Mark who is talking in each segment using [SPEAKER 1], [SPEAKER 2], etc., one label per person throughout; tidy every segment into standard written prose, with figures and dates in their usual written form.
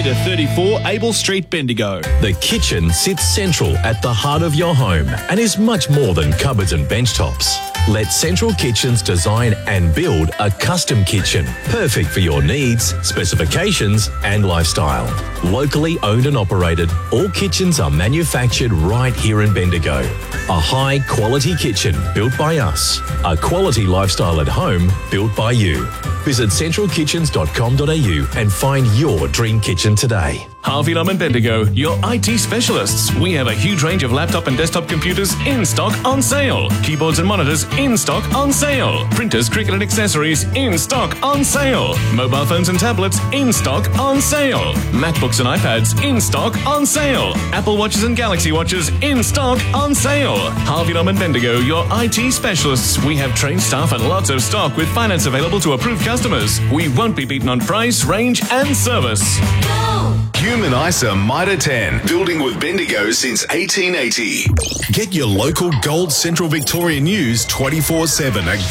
[SPEAKER 1] to 34 Abel Street, Bendigo.
[SPEAKER 2] The kitchen sits central at the heart of your home and is much more than cupboards and benchtops. Let Central Kitchens design and build a custom kitchen, perfect for your needs, specifications and lifestyle. Locally owned and operated, all kitchens are manufactured right here in Bendigo. A high-quality kitchen built by us. A quality lifestyle at home built by you. Visit centralkitchens.com.au and find your dream kitchen today.
[SPEAKER 3] Harvey Lum and Bendigo, your IT specialists. We have a huge range of laptop and desktop computers in stock on sale. Keyboards and monitors in stock on sale. Printers, Cricut and accessories in stock on sale. Mobile phones and tablets in stock on sale. MacBooks and iPads in stock on sale. Apple Watches and Galaxy Watches in stock on sale. Harvey Lum and Bendigo, your IT specialists. We have trained staff and lots of stock with finance available to approved customers. We won't be beaten on price, range and service.
[SPEAKER 4] Human ISA Mitre 10, building with Bendigo since 1880. Get your local Gold Central Victoria news 24/7 at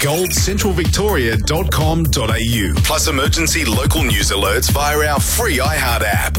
[SPEAKER 4] goldcentralvictoria.com.au. Plus emergency local news alerts via our free iHeart app.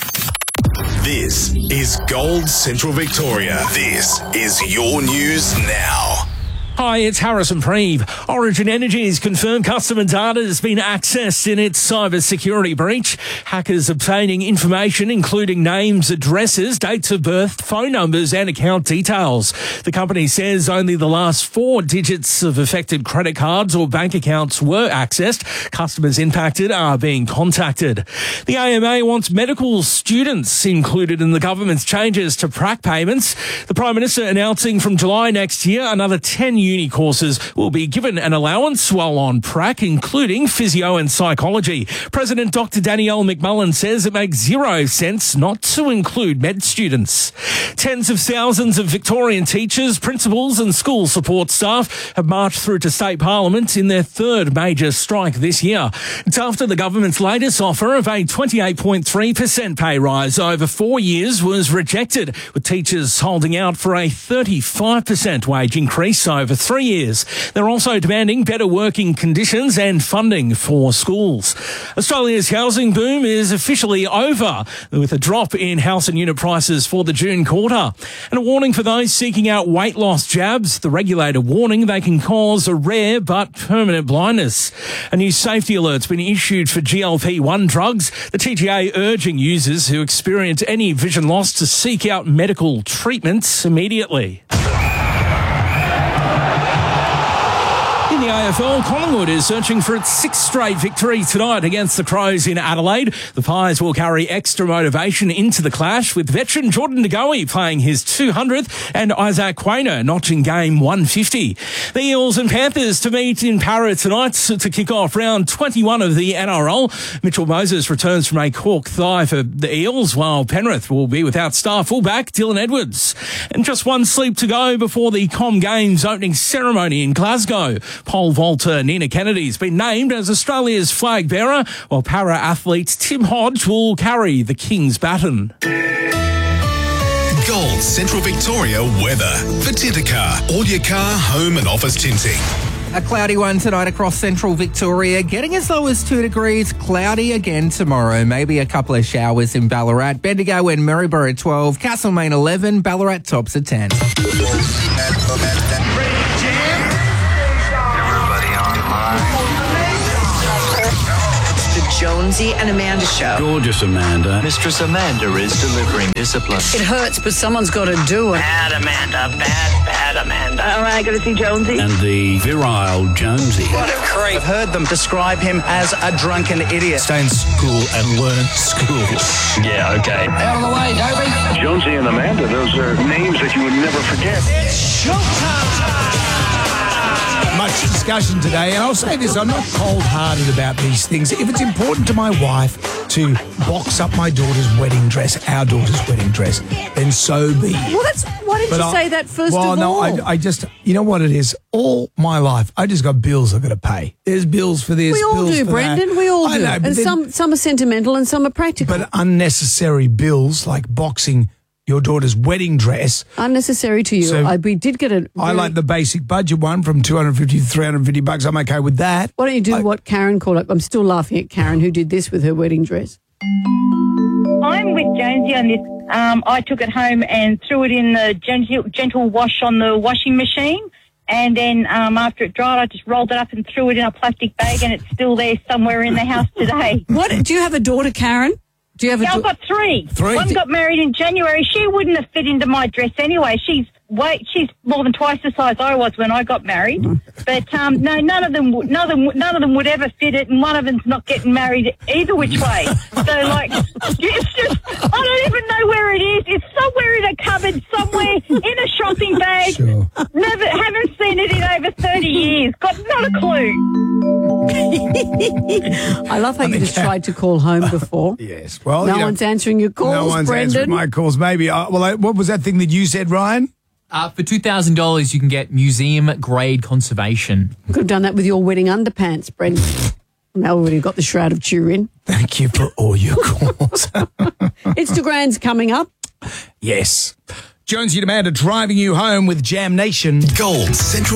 [SPEAKER 4] This is Gold Central Victoria. This is your news now.
[SPEAKER 5] Hi, it's Harrison Preeve. Origin Energy's confirmed customer data has been accessed in its cybersecurity breach. Hackers obtaining information including names, addresses, dates of birth, phone numbers and account details. The company says only the last 4 digits of affected credit cards or bank accounts were accessed. Customers impacted are being contacted. The AMA wants medical students included in the government's changes to prac payments. The Prime Minister announcing from July next year another 10 uni courses will be given an allowance while on prac, including physio and psychology. President Dr. Danielle McMullen says it makes 0 sense not to include med students. Tens of thousands of Victorian teachers, principals and school support staff have marched through to State Parliament in their 3rd major strike this year. It's after the government's latest offer of a 28.3% pay rise over 4 years was rejected, with teachers holding out for a 35% wage increase over 3 years. They're also demanding better working conditions and funding for schools. Australia's housing boom is officially over, with a drop in house and unit prices for the June quarter. And a warning for those seeking out weight loss jabs. The regulator warning they can cause a rare but permanent blindness. A new safety alert's been issued for GLP-1 drugs. The TGA urging users who experience any vision loss to seek out medical treatments immediately. In the AFL, Collingwood is searching for its 6th straight victory tonight against the Crows in Adelaide. The Pies will carry extra motivation into the clash, with veteran Jordan De Goey playing his 200th and Isaac Quaynor notching game 150. The Eels and Panthers to meet in Para tonight to kick off round 21 of the NRL. Mitchell Moses returns from a cork thigh for the Eels, while Penrith will be without star fullback Dylan Edwards. And just one sleep to go before the Com Games opening ceremony in Glasgow. Pole vaulter Nina Kennedy's been named as Australia's flag bearer, while para-athlete Tim Hodge will carry the King's baton.
[SPEAKER 4] Gold Central Victoria weather for Tintercar. All your car, home and office tinting.
[SPEAKER 6] A cloudy one tonight across central Victoria, getting as low as 2 degrees. Cloudy again tomorrow. Maybe a couple of showers in Ballarat. Bendigo and Maryborough 12. Castlemaine 11. Ballarat tops at 10.
[SPEAKER 7] Jonesy and Amanda show.
[SPEAKER 8] Gorgeous Amanda.
[SPEAKER 9] Mistress Amanda is delivering discipline.
[SPEAKER 7] It hurts, but someone's got to do it.
[SPEAKER 9] Bad Amanda, bad Amanda.
[SPEAKER 7] All right, got to see Jonesy.
[SPEAKER 8] And the virile Jonesy.
[SPEAKER 9] What a creep.
[SPEAKER 10] I've heard them describe him as a drunken idiot.
[SPEAKER 11] Stay in school and learn school.
[SPEAKER 9] Yeah, okay.
[SPEAKER 10] Out of the way, Toby.
[SPEAKER 12] Jonesy and Amanda, those are names that you would never forget.
[SPEAKER 10] It's showtime.
[SPEAKER 11] Much discussion today, and I'll say this, I'm not cold-hearted about these things. If it's important to my wife to box up my daughter's wedding dress, our daughter's wedding dress, then so be it.
[SPEAKER 13] Well, why didn't you say that first of all?
[SPEAKER 11] Well, no, I just, you know what it is? All my life, I just got bills I've got to pay. There's bills for this,
[SPEAKER 13] we all
[SPEAKER 11] bills
[SPEAKER 13] do,
[SPEAKER 11] for
[SPEAKER 13] Brendan.
[SPEAKER 11] that.
[SPEAKER 13] We all do.
[SPEAKER 11] Know,
[SPEAKER 13] and
[SPEAKER 11] then,
[SPEAKER 13] some are sentimental and some are practical.
[SPEAKER 11] But unnecessary bills like boxing your daughter's wedding dress.
[SPEAKER 13] Unnecessary to you.
[SPEAKER 11] So
[SPEAKER 13] we did get a...
[SPEAKER 11] I like the basic budget one from $250 to $350. I'm okay with that.
[SPEAKER 13] Why don't you do what Karen called it? I'm still laughing at Karen who did this with her wedding dress.
[SPEAKER 14] I'm with Jonesy on this. I took it home and threw it in the gentle wash on the washing machine. And then after it dried, I just rolled it up and threw it in a plastic bag, and it's still there somewhere in the house today.
[SPEAKER 13] What? Do you have a daughter, Karen? Do you have
[SPEAKER 14] I've got three. One got married in January. She wouldn't have fit into my dress anyway. She's more than twice the size I was when I got married. But no, none of them would ever fit it, and one of them's not getting married either which way. So like, it's just, I don't even know where it is. It's somewhere in a cupboard, somewhere in a shopping bag.
[SPEAKER 11] Sure.
[SPEAKER 14] Haven't seen it in over 30 years. Got not a clue.
[SPEAKER 13] I love how you just tried to call home before.
[SPEAKER 11] Yes. Well,
[SPEAKER 13] no one's answering your calls,
[SPEAKER 11] No one's
[SPEAKER 13] Brendan.
[SPEAKER 11] answering my calls. Maybe. What was that thing that you said, Ryan?
[SPEAKER 15] For $2,000, you can get museum-grade conservation.
[SPEAKER 13] You could have done that with your wedding underpants, Brendan. Now we've already got the Shroud of Turin.
[SPEAKER 11] Thank you for all your calls.
[SPEAKER 13] Instagram's coming up.
[SPEAKER 11] Yes. Jonesy and Amanda driving you home with Jam Nation.
[SPEAKER 4] Gold Central